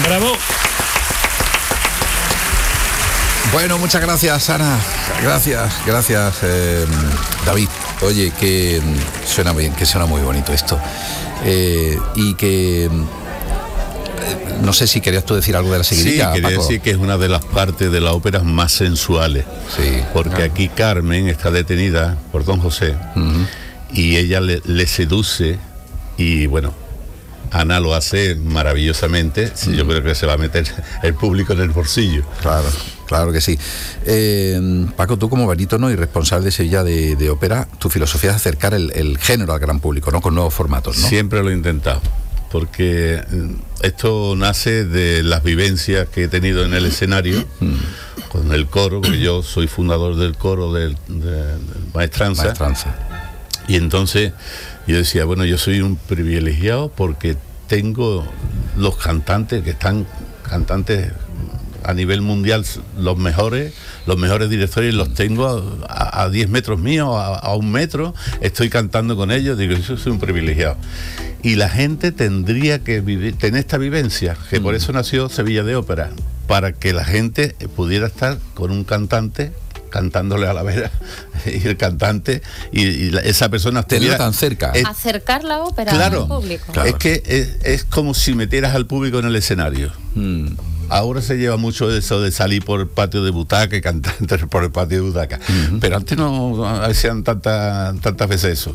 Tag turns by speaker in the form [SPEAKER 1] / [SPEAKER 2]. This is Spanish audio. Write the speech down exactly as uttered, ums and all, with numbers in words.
[SPEAKER 1] ¡Bravo!
[SPEAKER 2] Bueno, muchas gracias, Ana. Gracias, gracias, eh, David. Oye, que suena bien, que suena muy bonito esto. Eh, y que... No sé si querías tú decir algo de la seguidilla.
[SPEAKER 3] Sí, quería
[SPEAKER 2] Paco.
[SPEAKER 3] decir que es una de las partes de las óperas más sensuales.
[SPEAKER 2] Sí.
[SPEAKER 3] Porque
[SPEAKER 2] Ah.
[SPEAKER 3] aquí Carmen está detenida por Don José
[SPEAKER 2] Uh-huh.
[SPEAKER 3] y ella le, le seduce y bueno, Ana lo hace maravillosamente. Sí,
[SPEAKER 2] Uh-huh.
[SPEAKER 3] yo creo que se va a meter el público en el bolsillo.
[SPEAKER 2] Claro, claro que sí. Eh, Paco, tú como barítono y responsable de Sevilla de, de ópera, tu filosofía es acercar el, el género al gran público, ¿no? Con nuevos formatos, ¿no?
[SPEAKER 3] Siempre lo he intentado, porque esto nace de las vivencias que he tenido en el escenario, mm. con el coro, porque yo soy fundador del coro del, de, del Maestranza.
[SPEAKER 2] Maestranza.
[SPEAKER 3] Y entonces yo decía, bueno, yo soy un privilegiado porque tengo los cantantes que están, cantantes a nivel mundial, los mejores, los mejores directores, los tengo a, a diez metros míos, a, a un metro, estoy cantando con ellos, digo, yo soy un privilegiado. Y la gente tendría que vivir, tener esta vivencia, que mm. por eso nació Sevilla de Ópera, para que la gente pudiera estar con un cantante cantándole a la vera y el cantante y, y la, esa persona
[SPEAKER 2] estuviera tan cerca,
[SPEAKER 4] es, acercar la ópera
[SPEAKER 3] claro,
[SPEAKER 4] al público.
[SPEAKER 3] Claro. Es que es, es como si metieras al público en el escenario. Mm. Ahora se lleva mucho eso de salir por el patio de butaca y cantar por el patio de butaca, uh-huh. pero antes no hacían tanta, tantas veces eso.